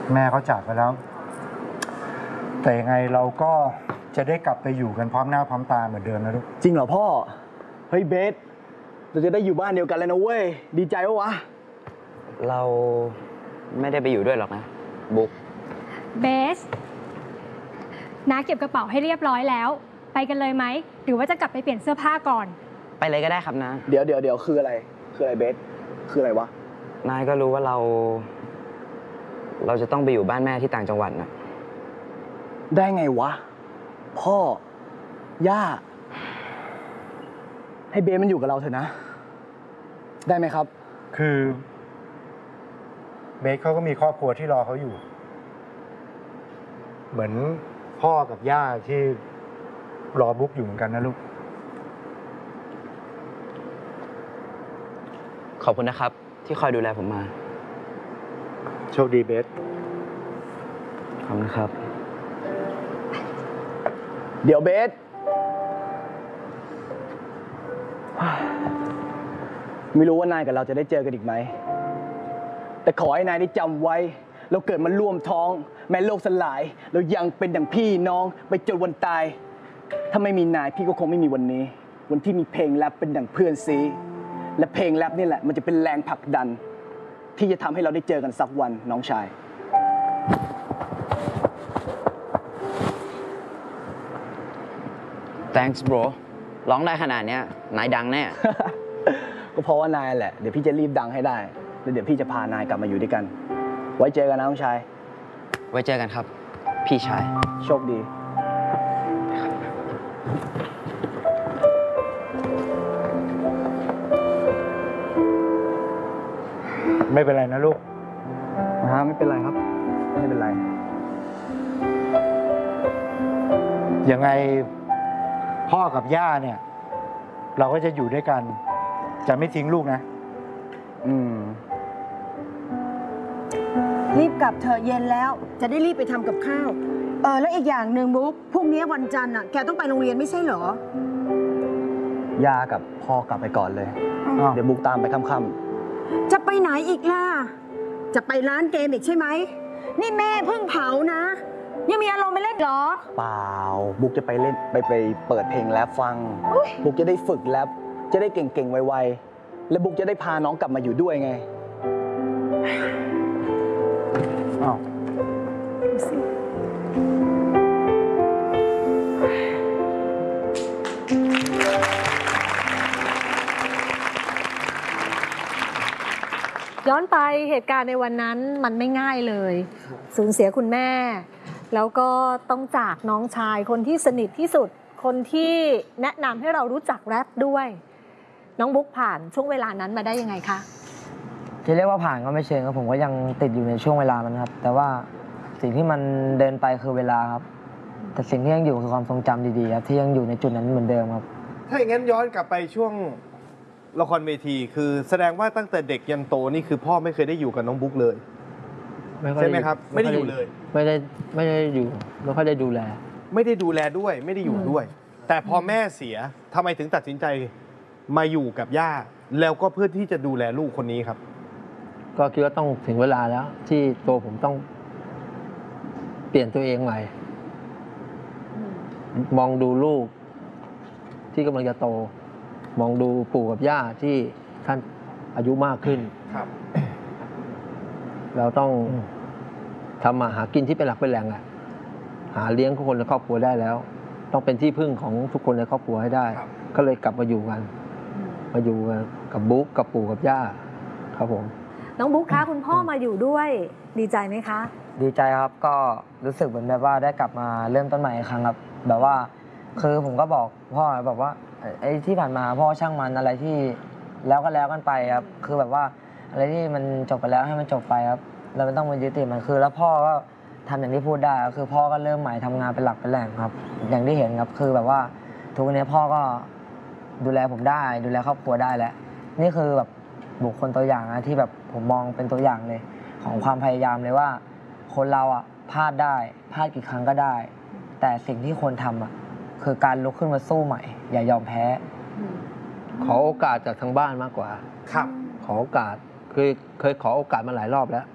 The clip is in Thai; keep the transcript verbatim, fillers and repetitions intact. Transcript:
แม่เขาจากไปแล้วแต่ยังไงเราก็จะได้กลับไปอยู่กันพร้อมหน้าพร้อมตาเหมือนเดิมนะลูกจริงเหรอพ่อเฮ้ยเบสเราจะได้อยู่บ้านเดียวกันแล้วนะเว้ยดีใจปะวะเราไม่ได้ไปอยู่ด้วยหรอกนะบุ๊กเบสน้าเก็บกระเป๋าให้เรียบร้อยแล้วไปกันเลยไหมหรือว่าจะกลับไปเปลี่ยนเสื้อผ้าก่อนไปเลยก็ได้ครับนะเดี๋ยวเดี๋ยวเดี๋ยวคืออะไรคืออะไรเบสคืออะไรวะนายก็รู้ว่าเรา เราจะต้องไปอยู่บ้านแม่ที่ต่างจังหวัดนะได้ไงวะพ่อย่าให้เบสมันอยู่กับเราเถอะนะได้ไหมครับคือเบสเขาก็มีครอบครัวที่รอเขาอยู่เหมือนพ่อกับย่าที่รอบุ๊กอยู่เหมือนกันนะลูกขอบคุณนะครับที่คอยดูแลผมมาโชคดีเบสขอบคุณครับเดี๋ยวเบสไม่รู้ว่านายกับเราจะได้เจอกันอีกไหมแต่ขอให้นายได้จำไว้เราเกิดมาร่วมท้องแม้โลกสลายเรายังเป็นดั่งพี่น้องไปจนวันตายถ้าไม่มีนายพี่ก็คงไม่มีวันนี้วันที่มีเพลงแรปเป็นดั่งเพื่อนซีและเพลงแรปนี่แหละมันจะเป็นแรงผลักดันที่จะทำให้เราได้เจอกันสักวันน้องชาย thanks bro ร้องได้ขนาดเนี้ยนายดังแน่ก็เพราะว่านายแหละเดี๋ยวพี่จะรีบดังให้ได้แล้วเดี๋ยวพี่จะพานายกลับมาอยู่ด้วยกันไว้เจอกันนะน้องชายไว้เจอกันครับพี่ชายโชคดีไม่เป็นไรนะลูกนะฮะไม่เป็นไรครับไม่เป็นไรยังไงพ่อกับย่าเนี่ยเราก็จะอยู่ด้วยกันจะไม่ทิ้งลูกนะอืมรีบกลับเถอะเย็นแล้วจะได้รีบไปทำกับข้าวเออแล้วอีกอย่างหนึ่งบุ๊กพรุ่งนี้วันจันทร์อ่ะแกต้องไปโรงเรียนไม่ใช่เหรอย่ากับพ่อกลับไปก่อนเลยเดี๋ยวบุ๊กตามไปค่ำๆจะไปไหนอีกล่ะจะไปร้านเกมอีกใช่ไหมนี่แม่เพิ่งเผานะยังมีอารมณ์ไปเล่นเหรอเปล่าบุ๊กจะไปเล่นไปไปเปิดเพลงแรปฟังบุ๊กจะได้ฝึกแรปจะได้เก่งๆไวๆและบุ๊กจะได้พาน้องกลับมาอยู่ด้วยไงอ้าวย้อนไปเหตุการณ์ในวันนั้นมันไม่ง่ายเลยสูญเสียคุณแม่แล้วก็ต้องจากน้องชายคนที่สนิทที่สุดคนที่แนะนำให้เรารู้จักแรปด้วยน้องบุ๊กผ่านช่วงเวลานั้นมาได้ยังไงคะจะเรียกว่าผ่านก็ไม่เชิงครับผมก็ยังติดอยู่ในช่วงเวลามันครับแต่ว่าสิ่งที่มันเดินไปคือเวลาครับแต่สิ่งที่ยังอยู่คือความทรงจำดีๆครับที่ยังอยู่ในจุดนั้นเหมือนเดิมครับถ้าอย่างนั้นย้อนกลับไปช่วงละครเวทีคือแสดงว่าตั้งแต่เด็กยันโตนี่คือพ่อไม่เคยได้อยู่กับน้องบุ๊กเลยใช่ไหมครับไม่ได้อยู่เลยไม่ได้ไม่ได้อยู่ไม่ค่อยได้ดูแลไม่ได้ดูแลด้วยไม่ได้อยู่ด้วยแต่พอแม่เสียทำไมถึงตัดสินใจมาอยู่กับย่าแล้วก็เพื่อที่จะดูแลลูกคนนี้ครับก็คิดว่าต้องถึงเวลาแล้วที่ตัวผมต้องเปลี่ยนตัวเองใหม่มองดูลูกที่กำลังจะโตมองดูปู่กับย่าที่ท่านอายุมากขึ้นครับเราต้องทำมาหากินที่เป็นหลักเป็นแหล่งอะหาเลี้ยงทุกคนในครอบครัวได้แล้วต้องเป็นที่พึ่งของทุกคนในครอบครัวให้ได้ก็เลยกลับมาอยู่กันมาอยู่กับบุ๊กกับปู่กับย่าครับผมน้องบุ๊กคะคุณพ่อมาอยู่ด้วยดีใจไหมคะดีใจครับก็รู้สึกเหมือนแบบว่าได้กลับมาเริ่มต้นใหม่อีกครั้งครับแบบว่าคือผมก็บอกพ่อแบบว่าไอ้ที่ผ่านมาพ่อช่างมันอะไรที่แล้วก็แล้วกันไปครับคือแบบว่าอะไรที่มันจบไปแล้วให้มันจบไปครับเราไม่ต้องมายึดติดมันคือแล้วพ่อก็ทำอย่างที่พูดได้คือพ่อก็เริ่มใหม่ทำงานเป็นหลักเป็นแหล่งครับอย่างที่เห็นครับคือแบบว่าทุกวันนี้พ่อก็ดูแลผมได้ดูแลครอบครัวได้แล้วนี่คือแบบบุคคลตัวอย่างนะที่แบบผมมองเป็นตัวอย่างเลยของความพยายามเลยว่าคนเราอ่ะพลาดได้พลาดกี่ครั้งก็ได้แต่สิ่งที่ควรทำอ่ะคือการลุกขึ้นมาสู้ใหม่อย่ายอมแพ้ขอโอกาสจากทางบ้านมากกว่าครับขอโอกาสเคยเคยขอโอกาสมาหลายรอบแล้ว